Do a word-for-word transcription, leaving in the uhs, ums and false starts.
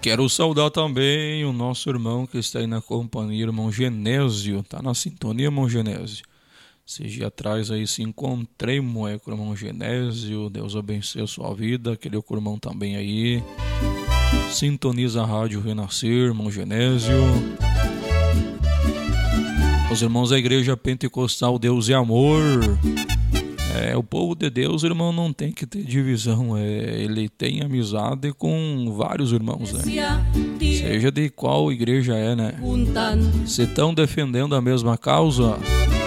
Quero saudar também o nosso irmão que está aí na companhia, irmão Genésio. Tá na sintonia, irmão Genésio? Esses dias atrás aí se encontrei moé, com o irmão Genésio. Deus abençoe a sua vida. Aquele com o irmão também aí. Sintoniza a Rádio Renascer, irmão Genésio. Os irmãos da Igreja Pentecostal Deus é Amor. É, o povo de Deus, irmão, não tem que ter divisão. É, ele tem amizade com vários irmãos, né? Seja de qual igreja é, né? Se estão defendendo a mesma causa,